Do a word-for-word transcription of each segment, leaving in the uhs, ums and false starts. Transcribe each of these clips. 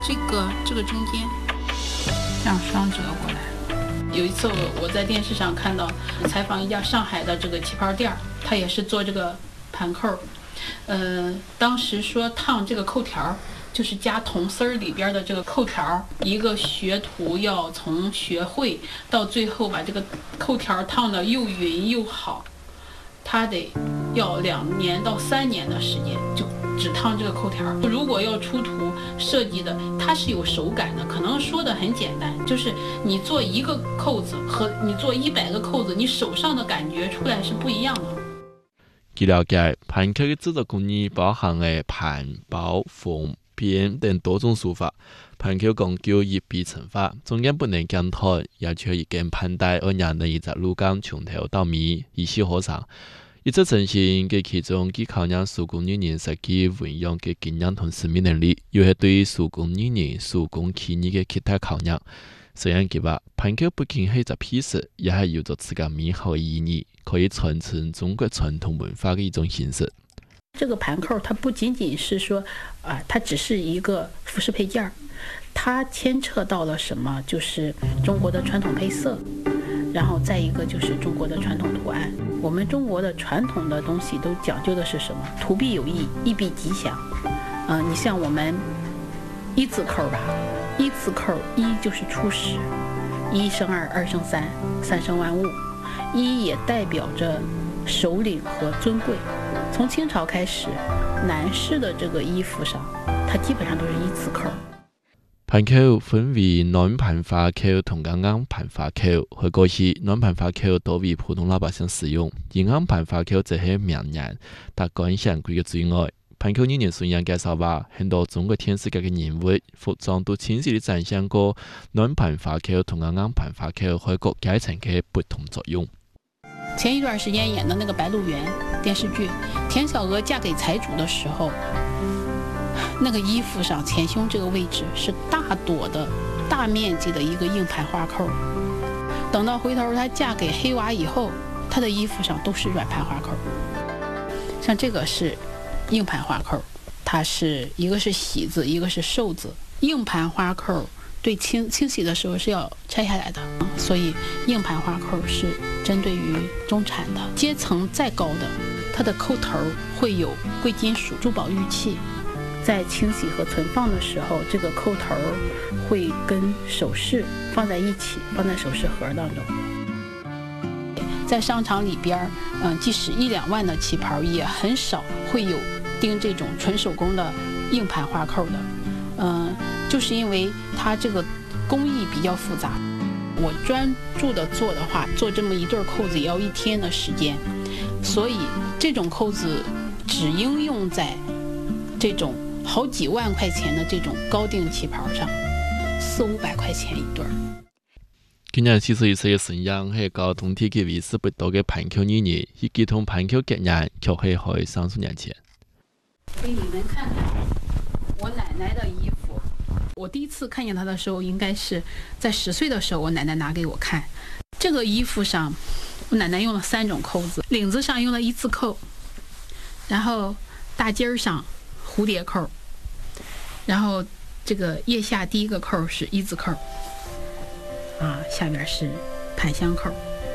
这个这个中间这样双折过来。有一次我我在电视上看到采访一家上海的这个旗袍店，他也是做这个盘扣，呃，当时说烫这个扣条，就是加铜丝儿里边的这个扣条，一个学徒要从学会到最后把这个扣条烫得又匀又好，他得要两年到三年的时间，就只烫这个扣条。如果要出图设计的，它是有手感的，可能说的很简单，就是你做一个扣子和你做一百个扣子，你手上的感觉出来是不一样的。 據了解，盤扣嘅製作工藝包含嘅盤、包、縫、編等多種手法。盤扣講究一筆成法，中間不能間斷，要求一根盤帶按壓能一隻路桿從頭到尾一氣呵成。一直呈現嘅其中既考驗手工藝人實際運用嘅經驗同使命能力，又係對手工藝人手工企業嘅其他考驗。雖然佢話盤扣不僅係一隻披飾，也係有着自家美好嘅意義，可以傳承中國傳統文化嘅一種形式。 這個盤扣它不僅僅是說啊、呃，它只是一個服飾配件，它牽扯到了什麼？就是中國的傳統配色。然後再一個就是中國的傳統圖案，我們中國的傳統的東西都講究的是什麼？圖必有意，意必吉祥。嗯、呃，你像我們一字扣吧，一字扣一就是初始，一生二，二生三，三生萬物。一也代表着首領和尊貴。從清朝開始，男士的這個衣服上，它基本上都是一字扣。 盤扣分為暖盤花扣同硬盤花扣，喺過去暖盤花扣多為普通老百姓使用，而硬盤花扣則係名人達官顯貴嘅最愛。盤扣藝人孫楊介紹話，很多中國電視劇嘅人物服裝都清晰地展現過暖盤花扣同硬盤花扣喺各階層嘅不同作用。 前一段時間演的那個《白鹿原》電視劇，田小娥嫁給財主的時候，那個衣服上前胸這個位置是大朵的大面積的一個硬盤花扣，等到回頭她嫁給黑娃以後，她的衣服上都是軟盤花扣。像這個是硬盤花扣，它是一個是喜字，一個是壽字。硬盤花扣對清清洗的時候是要拆下來的，所以硬盤花扣是針對於中產的階層再高的，它的扣頭會有貴金屬、珠寶、玉器。在清洗和存放的時候，這個扣頭會跟首飾放在一起，放在首飾盒當中。在商場裏邊，嗯，即使一兩萬的旗袍，也很少會有釘這種純手工的硬盤花扣的。嗯，就是因為它這個工藝比較複雜。我專注的做的話，做這麼一對扣子也要一天的時間，所以這種扣子只應用在這種好幾萬塊錢的這種高定旗袍上，四五百塊錢一對。 今年四十一歲嘅孫楊係個同體嘅為數不多嘅盤扣藝人，以及同盤扣結緣，卻係喺三十年前。 給你們看看我奶奶的衣服，我第一次看見她的時候，應該是在十歲的時候，我奶奶拿給我看。這個衣服上，我奶奶用了三種扣子，領子上用了一字扣，然後大襟上蝴蝶扣，然後這個腋下第一個扣是一字扣，啊，下邊是盤香扣，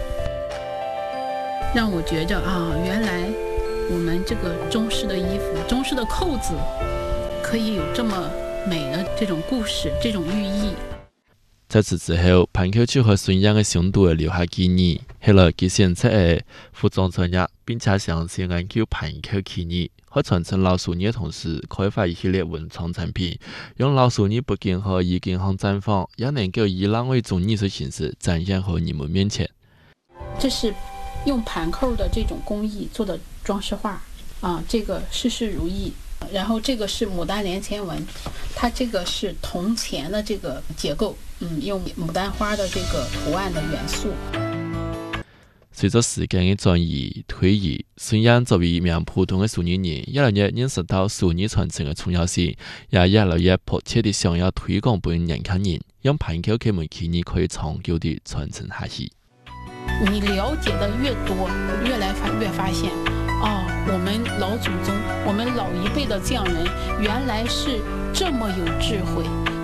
讓我覺着啊，原來我們這個中式的衣服，中式的扣子可以有這麼美的這種故事，這種寓意。 在此之後，盤扣就和孫楊嘅兄弟留下紀念，後來佢選擇嘅服裝專業，並且詳細研究盤扣企業。喺傳承老手藝嘅同時，開發一系列文創產品，用老手藝不僅和意境和綻放，也能夠以另外一種藝術形式展現喺你們面前。 這是用盤扣的這種工藝做的裝飾畫啊，這個事事如意。然後這個是牡丹連錢紋，它這個是銅錢的這個結構，嗯，用牡丹花的這個圖案的元素。 隨着時間嘅轉移推移，孫楊作為一名普通嘅手藝人，越來越認識到手藝傳承嘅重要性，也越來越迫切地想要推廣俾年輕人，讓盤扣佢們企業可以長久地傳承下去。 你了解的越多，越來發越發現，哦，我們老祖宗，我們老一輩的匠人，原來是這麼有智慧。